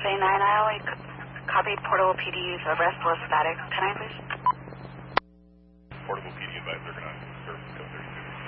Bay 9 Isle, copy Portable PD's arrest was static. Can I please? Portable PD advised they're going to service code 32.